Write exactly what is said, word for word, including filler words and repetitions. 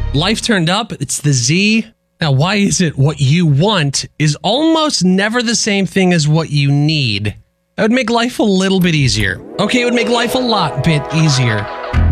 Life turned up, it's the Z. Now, why is it what you want is almost never the same thing as what you need? That would make life a little bit easier. Okay, it would make life a lot bit easier.